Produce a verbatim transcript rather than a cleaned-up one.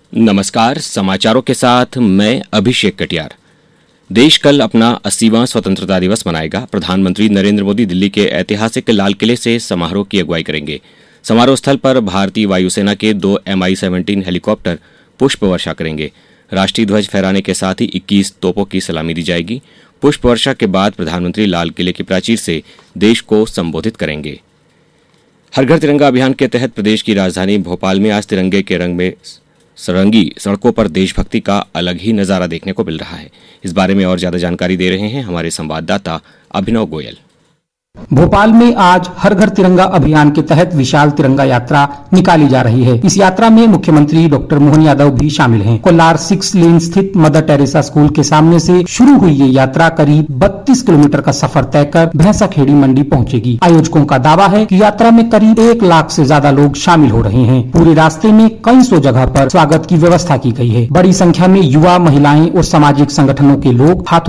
नमस्कार, समाचारों के साथ मैं अभिषेक कटियार। देश कल अपना अस्सीवां स्वतंत्रता दिवस मनाएगा। प्रधानमंत्री नरेंद्र मोदी दिल्ली के ऐतिहासिक लाल किले से समारोह की अगुवाई करेंगे। समारोह स्थल पर भारतीय वायुसेना के दो एम आई सेवनटीन हेलीकॉप्टर पुष्प वर्षा करेंगे। राष्ट्रीय ध्वज फहराने के साथ ही इक्कीस तोपों की सलामी दी जाएगी। पुष्प वर्षा के बाद प्रधानमंत्री लाल किले की प्राचीर से देश को संबोधित करेंगे। हर घर तिरंगा अभियान के तहत प्रदेश की राजधानी भोपाल में आज तिरंगे के रंग में सरंगी सड़कों पर देशभक्ति का अलग ही नजारा देखने को मिल रहा है। इस बारे में और ज्यादा जानकारी दे रहे हैं हमारे संवाददाता अभिनव गोयल। भोपाल में आज हर घर तिरंगा अभियान के तहत विशाल तिरंगा यात्रा निकाली जा रही है। इस यात्रा में मुख्यमंत्री डॉक्टर मोहन यादव भी शामिल हैं। कोलार सिक्स लेन स्थित मदर टेरेसा स्कूल के सामने से शुरू हुई ये यात्रा करीब बत्तीस किलोमीटर का सफर तय कर भैंसाखेड़ी मंडी पहुंचेगी। आयोजकों का दावा है कि यात्रा में करीब एक लाख से ज्यादा लोग शामिल हो रहे हैं। पूरे रास्ते में कई सौ जगह पर स्वागत की व्यवस्था की गई है। बड़ी संख्या में युवा, महिलाएं और सामाजिक संगठनों के लोग हाथों